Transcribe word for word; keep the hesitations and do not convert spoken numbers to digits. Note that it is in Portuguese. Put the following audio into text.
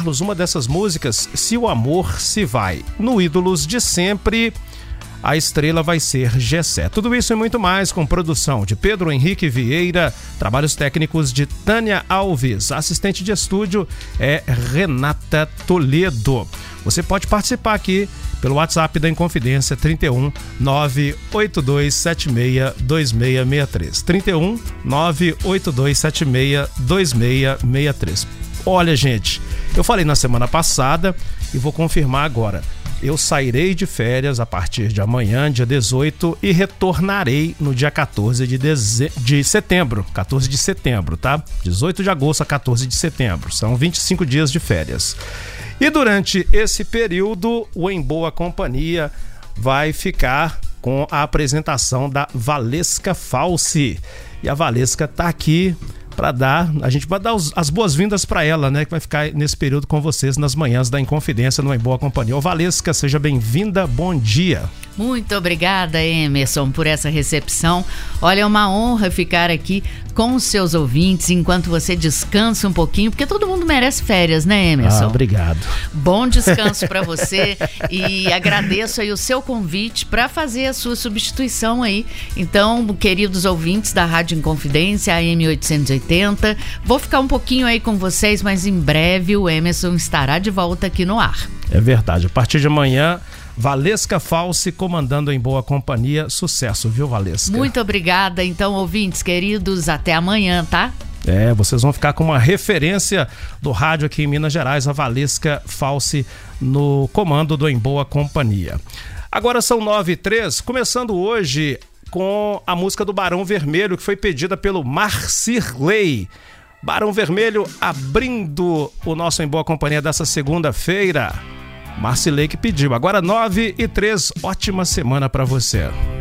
Carlos, uma dessas músicas, Se o Amor Se Vai. No Ídolos de Sempre, a estrela vai ser Gessé. Tudo isso e muito mais com produção de Pedro Henrique Vieira, trabalhos técnicos de Tânia Alves, assistente de estúdio é Renata Toledo. Você pode participar aqui pelo WhatsApp da Inconfidência trinta e um, nove oito dois sete seis, dois seis seis três. trinta e um, nove oito dois sete seis, dois seis seis três. Olha, gente, eu falei na semana passada e vou confirmar agora. Eu sairei de férias a partir de amanhã, dia dezoito, e retornarei no dia quatorze de, deze... de setembro. quatorze de setembro, tá? dezoito de agosto a quatorze de setembro. São vinte e cinco dias de férias. E durante esse período, o Em Boa Companhia vai ficar com a apresentação da Valesca Falsi. E a Valesca tá aqui para dar, a gente vai dar os, as boas-vindas para ela, né, que vai ficar nesse período com vocês nas manhãs da Inconfidência no Em Boa Companhia. Ô Valesca, seja bem-vinda, bom dia. Muito obrigada, Emerson, por essa recepção. Olha, é uma honra ficar aqui com os seus ouvintes enquanto você descansa um pouquinho, porque todo mundo merece férias, né, Emerson? Ah, obrigado. Bom descanso para você e agradeço aí o seu convite para fazer a sua substituição aí. Então, queridos ouvintes da Rádio Inconfidência, A M oitocentos e oitenta, vou ficar um pouquinho aí com vocês, mas em breve o Emerson estará de volta aqui no ar. É verdade, a partir de amanhã, Valesca Falsi comandando Em Boa Companhia. Sucesso, viu, Valesca? Muito obrigada. Então, ouvintes queridos, até amanhã, tá? É, vocês vão ficar com uma referência do rádio aqui em Minas Gerais, a Valesca Falsi no comando do Em Boa Companhia. Agora são nove e três, começando hoje com a música do Barão Vermelho, que foi pedida pelo Marcirley. Barão Vermelho abrindo o nosso Em Boa Companhia dessa segunda-feira. Marcilei que pediu. Agora nove e três, ótima semana para você.